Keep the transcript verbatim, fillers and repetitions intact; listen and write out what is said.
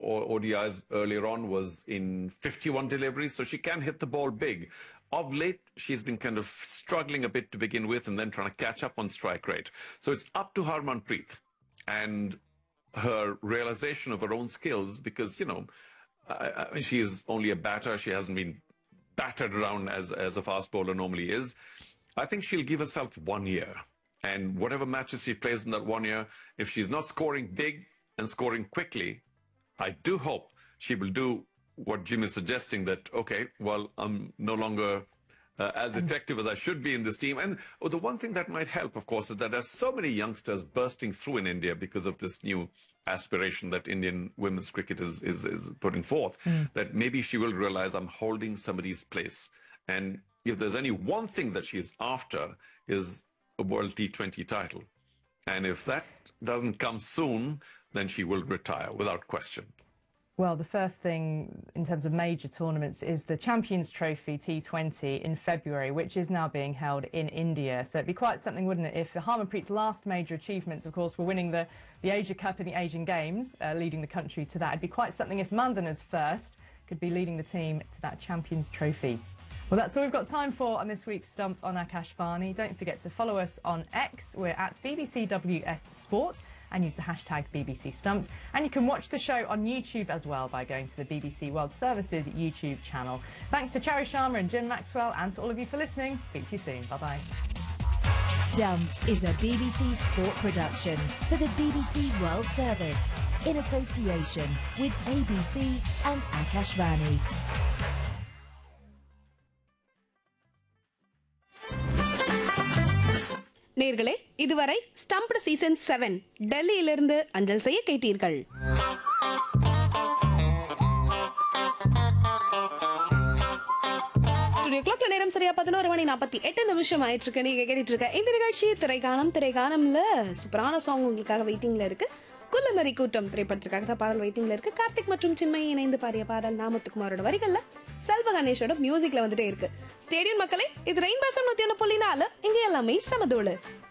O D Is earlier on was in fifty-one deliveries, so she can hit the ball big. Of late, she's been kind of struggling a bit to begin with and then trying to catch up on strike rate. So it's up to Harmanpreet and her realization of her own skills because, you know, I, I mean, she is only a batter. She hasn't been battered around as, as a fast bowler normally is. I think she'll give herself one year. And whatever matches she plays in that one year, if she's not scoring big and scoring quickly, I do hope she will do what Jim is suggesting, that, okay, well, I'm no longer uh, as effective as I should be in this team. And oh, the one thing that might help, of course, is that there's so many youngsters bursting through in India because of this new aspiration that Indian women's cricket is, is, is putting forth, mm. that maybe she will realize I'm holding somebody's place. And if there's any one thing that she's after is a World T twenty title. And if that doesn't come soon, then she will retire without question. Well, the first thing in terms of major tournaments is the Champions Trophy T twenty in February, which is now being held in India. So it'd be quite something, wouldn't it, if Harmanpreet's last major achievements, of course, were winning the, the Asia Cup and the Asian Games, uh, leading the country to that. It'd be quite something if Mandana's first could be leading the team to that Champions Trophy. Well, that's all we've got time for on this week's Stumped on Akashvani. Don't forget to follow us on X. We're at B B C W S Sport. And use the hashtag B B C Stumped. And you can watch the show on YouTube as well by going to the B B C World Services YouTube channel. Thanks to Chari Sharma and Jim Maxwell, and to all of you for listening. Speak to you soon. Bye-bye. Stumped is a B B C Sport production for the B B C World Service in association with A B C and Akashvani. நேர்களே, இதுவரை stumped season seven டெல்லியிலிருந்து அஞ்சல் செய்ய கேட்டீர்கள். Studio கிளாக்ல நேரம் சரியா பதினோரு மணி நாற்பத்தி எட்டு நிமிஷம் ஆயிட்டு இருக்கு. நீங்க கேட்டுட்டு இருக்க இந்த நிகழ்ச்சி திரைக்காலம். திரைக்காலம்ல சூப்பரான சாங் உங்களுக்காக வெயிட்டிங்ல இருக்கு. குள்ளநரி கூட்டம் திரைப்படத்திற்காக தான் பாடல் வெயிட்டிங்ல இருக்கு. கார்த்திக் மற்றும் சின்மயி இணைந்து பாடிய பாடல் நாமத்துக்குமாரோட வரிகள்ல செல்வ கணேஷோட மியூசிக்ல வந்துட்டே இருக்கு. ஸ்டேடியம் மக்களே, இது ரெயின்போ எஃப்எம் நூத்தி ஒன்று புள்ளி நாலு. இங்க எல்லாமே சமதோடு.